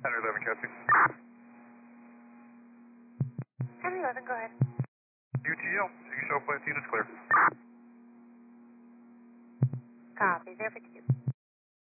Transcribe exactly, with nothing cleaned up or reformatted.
Henry eleven, copy. Henry eleven, go ahead. U T L, you show flight units clear. Copy, zero fifty-two.